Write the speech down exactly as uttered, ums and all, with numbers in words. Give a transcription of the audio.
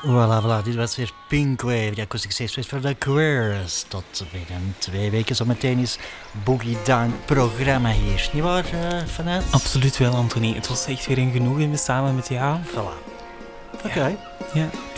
Voilà, voilà. Dit was weer Pink Wave, de Acoustic Safe Space voor de Queers. Tot binnen twee weken zometeen is Boogie Down programma hier. Niet waar, uh, vanuit? Absoluut wel, Anthony. Het was echt weer een genoegen samen met jou. Voilà. Oké. Okay. Ja. ja.